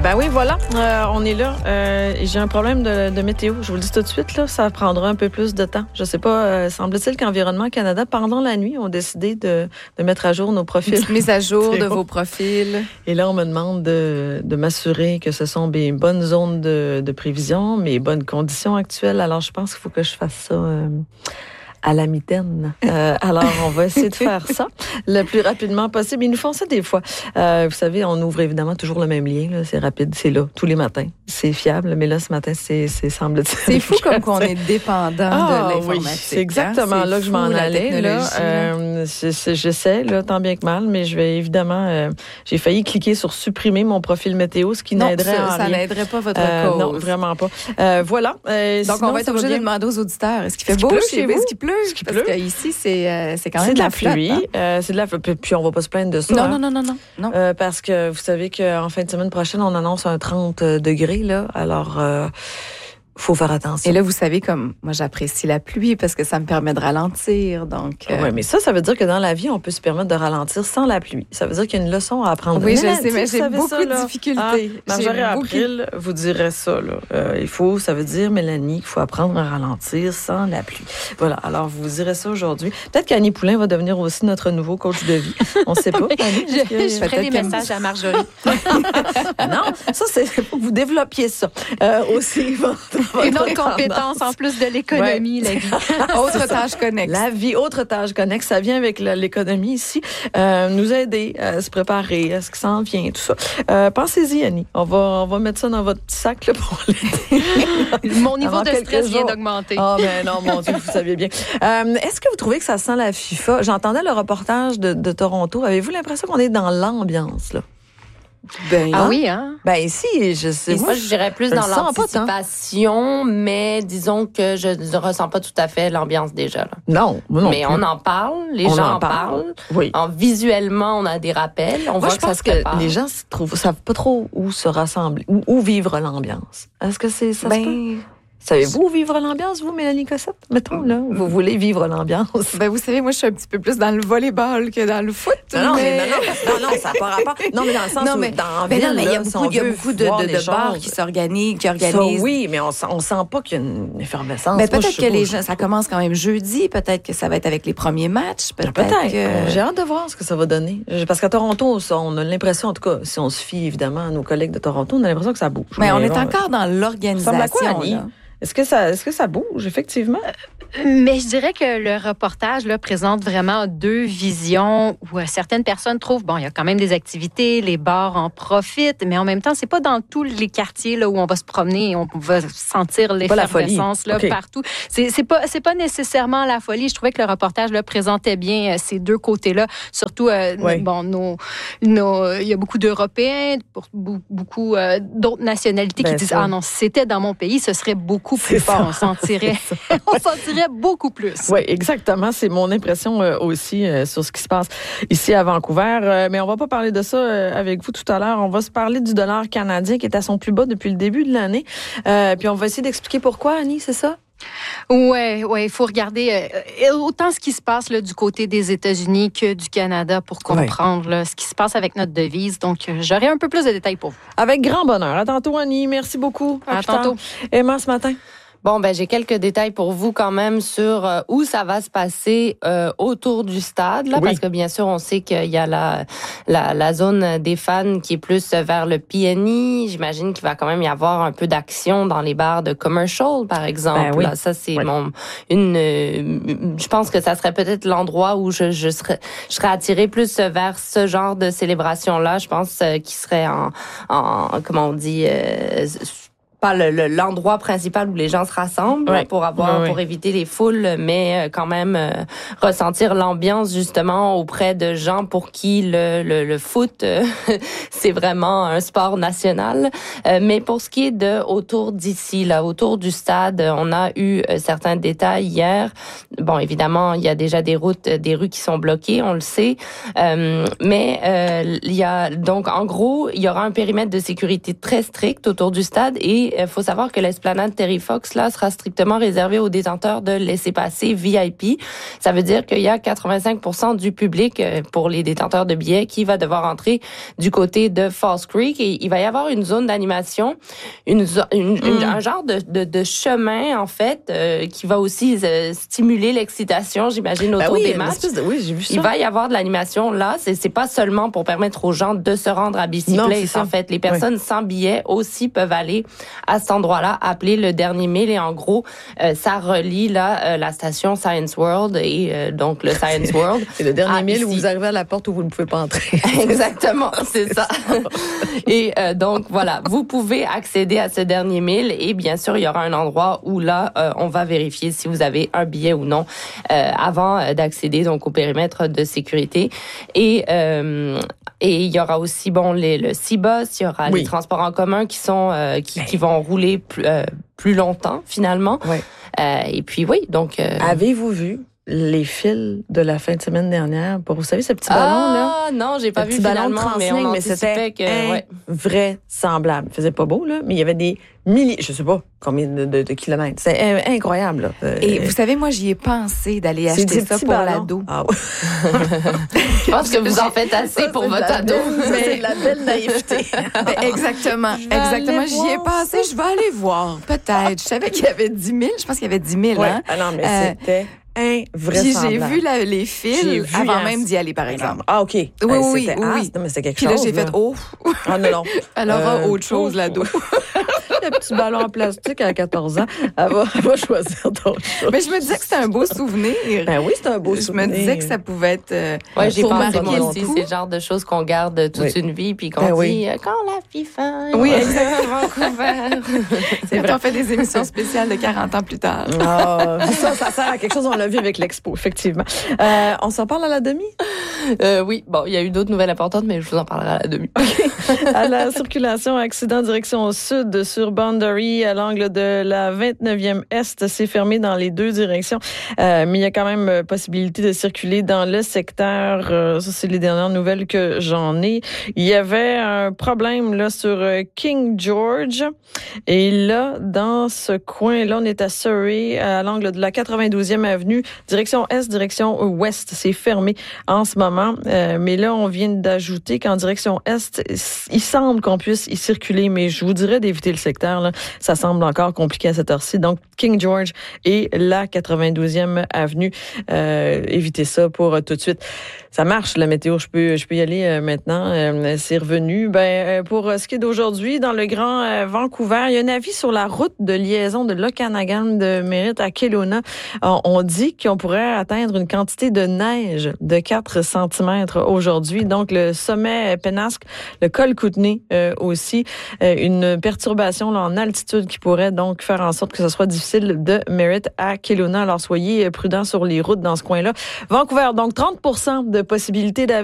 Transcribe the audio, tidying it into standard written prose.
Ben oui, voilà, on est là. J'ai un problème de météo. Je vous le dis tout de suite, là, ça prendra un peu plus de temps. Je sais pas, semble-t-il qu'Environnement Canada, pendant la nuit, ont décidé de mettre à jour nos profils. Une mise à jour de vos profils. Et là, on me demande de m'assurer que ce sont mes bonnes zones de prévision, mes bonnes conditions actuelles. Alors, je pense qu'il faut que je fasse ça à la mitaine. Alors, on va essayer de faire ça le plus rapidement possible. Ils nous font ça des fois. Vous savez, on ouvre évidemment toujours le même lien. Là. C'est rapide, c'est là, tous les matins. C'est fiable, mais là, ce matin, c'est semble-t-il. C'est fou comme qu'on est dépendant de l'informatique. Oui, c'est exactement là que je m'en allais. Là. J'essaie, là, tant bien que mal, mais je vais évidemment... j'ai failli cliquer sur supprimer mon profil météo, ce qui n'aiderait en rien. Ça n'aiderait pas votre cause. Non, vraiment pas. Voilà. Donc, on va être obligé de demander aux auditeurs, est-ce qu'il fait beau chez vous? Est-ce qu'il pleut? Parce qu'ici, c'est quand même de la flotte, pluie. Hein? C'est de la pluie. Puis on va pas se plaindre de ça. Non. Parce que vous savez qu'en fin de semaine prochaine, on annonce un 30 degrés. Là. Alors, faut faire attention. Et là, vous savez, comme moi, j'apprécie la pluie parce que ça me permet de ralentir. Donc, Oui, mais ça veut dire que dans la vie, on peut se permettre de ralentir sans la pluie. Ça veut dire qu'il y a une leçon à apprendre. Oui, je sais, mais j'ai beaucoup de difficultés. Marjorie April vous dirait ça. Là. Ça veut dire, Mélanie, qu'il faut apprendre à ralentir sans la pluie. Voilà, alors vous direz ça aujourd'hui. Peut-être qu'Annie Poulain va devenir aussi notre nouveau coach de vie. On ne sait pas. Annie, je ferai des messages à Marjorie. Non, ça, c'est pour que vous développiez ça. Aussi, une autre compétence en plus de l'économie, la vie. Autre tâche connexe. La vie, autre tâche connexe. Ça vient avec l'économie ici. Nous aider à se préparer à ce qui s'en vient, tout ça. Pensez-y, Annie. On va mettre ça dans votre petit sac là, pour l'été. Mon niveau de stress vient d'augmenter. Ah, ben non, mon Dieu, vous saviez bien. Est-ce que vous trouvez que ça sent la FIFA? J'entendais le reportage de Toronto. Avez-vous l'impression qu'on est dans l'ambiance, là? Oui, hein? Ben ici, je sais. Moi, je dirais plus dans l'anticipation, mais disons que je ne ressens pas tout à fait l'ambiance déjà. Là. Non, non. Mais on en parle, les gens en parlent. Oui. Visuellement, on a des rappels. On voit je pense que les gens savent pas trop où se rassembler, où vivre l'ambiance. Est-ce que ça se peut? Savez-vous vivre l'ambiance, vous, Mélanie Cossette? Mettons, là, vous voulez vivre l'ambiance. Ben, vous savez, moi, je suis un petit peu plus dans le volleyball que dans le foot. Non, ça n'a pas rapport. Non, mais dans le sens où, dans la ville, il y a beaucoup de bars qui organisent. Ça, oui, mais on sent pas qu'il y a une effervescence. Ben, peut-être que les gens, ça commence quand même jeudi. Peut-être que ça va être avec les premiers matchs. Peut-être. J'ai hâte de voir ce que ça va donner. Parce qu'à Toronto, on a l'impression, en tout cas, si on se fie évidemment à nos collègues de Toronto, on a l'impression que ça bouge. Mais on est encore dans l'organisation. Ça ressemble à quoi, Annie? Est-ce que ça bouge, effectivement? Mais je dirais que le reportage là, présente vraiment deux visions où certaines personnes trouvent, il y a quand même des activités, les bars en profitent, mais en même temps, c'est pas dans tous les quartiers là, où on va se promener et on va sentir l'effervescence là, partout. C'est pas nécessairement la folie. Je trouvais que le reportage là, présentait bien ces deux côtés-là. Surtout, il y a beaucoup d'Européens, beaucoup d'autres nationalités qui disent « Ah non, si c'était dans mon pays, ce serait beaucoup plus fort. » On sentirait beaucoup plus. Oui, exactement. C'est mon impression aussi sur ce qui se passe ici à Vancouver. Mais on va pas parler de ça avec vous tout à l'heure. On va se parler du dollar canadien qui est à son plus bas depuis le début de l'année. Puis on va essayer d'expliquer pourquoi, Annie, c'est ça? Oui, il faut regarder autant ce qui se passe là, du côté des États-Unis que du Canada pour comprendre là, ce qui se passe avec notre devise. Donc, j'aurai un peu plus de détails pour vous. Avec grand bonheur. À tantôt, Annie. Merci beaucoup. À tantôt. Emma, ce matin? Bon, j'ai quelques détails pour vous quand même sur où ça va se passer autour du stade, là, parce que bien sûr, on sait qu'il y a la zone des fans qui est plus vers le PNI. J'imagine qu'il va quand même y avoir un peu d'action dans les bars de commercial, par exemple. Là, ça, c'est je pense que ça serait peut-être l'endroit où je serais attirée plus vers ce genre de célébration-là. Je pense qui serait en comment on dit, pas l'endroit principal où les gens se rassemblent pour éviter les foules, mais quand même ressentir l'ambiance justement auprès de gens pour qui le foot c'est vraiment un sport national. Mais pour ce qui est de autour d'ici, là, autour du stade, on a eu certains détails hier. Bon, évidemment, il y a déjà des rues qui sont bloquées, on le sait. Mais il y a donc en gros, il y aura un périmètre de sécurité très strict autour du stade et il faut savoir que l'esplanade Terry Fox, là, sera strictement réservée aux détenteurs de laissez-passer VIP. Ça veut dire qu'il y a 85% du public pour les détenteurs de billets qui va devoir entrer du côté de Falls Creek. Et il va y avoir une zone d'animation, un genre de chemin, en fait, qui va aussi stimuler l'excitation, j'imagine, autour des matchs. Oui, j'ai vu ça. Il va y avoir de l'animation là. C'est pas seulement pour permettre aux gens de se rendre à BC Place. En fait, les personnes sans billets aussi peuvent aller à cet endroit-là, appeler le dernier mille. Et en gros, ça relie là la station Science World et donc le Science World. C'est le dernier mille où vous arrivez à la porte où vous ne pouvez pas entrer. Exactement, c'est ça. Et donc voilà, vous pouvez accéder à ce dernier mille et bien sûr, il y aura un endroit où là, on va vérifier si vous avez un billet ou non avant d'accéder donc au périmètre de sécurité. Et il y aura aussi le C-Bus, il y aura les transports en commun qui sont qui vont rouler plus longtemps finalement. Oui. Et puis donc avez-vous vu les fils de la fin de semaine dernière pour, vous savez, ce petit ballon là? Ah non, j'ai pas vu finalement, mais c'était vraisemblable. Il faisait pas beau là, mais il y avait des milliers, je sais pas combien de kilomètres. C'est incroyable là. Et vous savez, moi j'y ai pensé d'aller acheter ça pour l'ado. Ah ouais. Je pense que vous en faites assez pour votre ado. C'est de la belle naïveté. Exactement. J'y ai pensé, je vais aller voir. Peut-être. Je savais qu'il y avait 10 000. Je pense qu'il y avait 10 000. Ouais. Ah non, mais c'était invraisemblable. Puis j'ai vu les fils avant même d'y aller, par exemple. Ah, OK. Oui. Non, mais c'était quelque chose. Puis là, j'ai fait, Ah non. Elle aura autre chose, l'ado. Le petit ballon en plastique à 14 ans, elle va choisir d'autres choses. Mais je me disais que c'était un beau souvenir. Ben oui, c'est un beau souvenir. Je me disais que ça pouvait être j'ai pour pensé marquer aussi, c'est le genre de choses qu'on garde toute une vie puis qu'on dit quand la FIFA oui, exactement. Vancouver. C'est vrai. On fait des émissions spéciales de 40 ans plus tard. Ça sert à quelque chose, on l'a vu avec l'Expo, effectivement. On s'en parle à la demi? Oui, bon, il y a eu d'autres nouvelles importantes, mais je vous en parlerai à la demi. Okay. À la circulation, accident direction sud sur Boundary, à l'angle de la 29e Est, c'est fermé dans les deux directions. Mais il y a quand même possibilité de circuler dans le secteur. Ça, c'est les dernières nouvelles que j'en ai. Il y avait un problème là sur King George. Et là, dans ce coin-là, on est à Surrey, à l'angle de la 92e Avenue, direction Est, direction Ouest. C'est fermé en ce moment. Mais là, on vient d'ajouter qu'en direction Est, il semble qu'on puisse y circuler, mais je vous dirais d'éviter le secteur. Là. Ça semble encore compliqué à cette heure-ci. Donc, King George et la 92e Avenue, évitez ça pour tout de suite. Ça marche, la météo. Je peux y aller maintenant. C'est revenu. Pour ce qui est d'aujourd'hui, dans le Grand Vancouver, il y a un avis sur la route de liaison de l'Okanagan de Merritt à Kelowna. On dit qu'on pourrait atteindre une quantité de neige de 4 cm aujourd'hui. Donc, le sommet Penasque, le col Kootenay aussi, une perturbation là, en altitude qui pourrait donc faire en sorte que ce soit difficile de Merritt à Kelowna. Alors, soyez prudents sur les routes dans ce coin-là. Vancouver, donc 30% de possibilité